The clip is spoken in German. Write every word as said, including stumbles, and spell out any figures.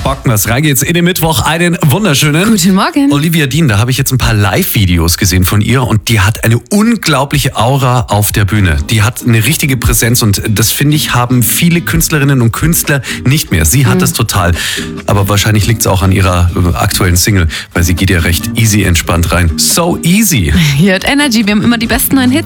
packen wir's. Rein geht's in den Mittwoch. Einen wunderschönen. Guten Morgen. Olivia Dean, da habe ich jetzt ein paar Live-Videos gesehen von ihr und die hat eine unglaubliche Aura auf der Bühne. Die hat eine richtige Präsenz und das, finde ich, haben viele Künstlerinnen und Künstler nicht mehr. Sie hat Mhm. das total. Aber wahrscheinlich liegt es auch an ihrer äh, aktuellen Single, weil sie geht ja recht easy entspannt rein. So easy. Hier hat Energy, wir haben immer die besten neuen Hits.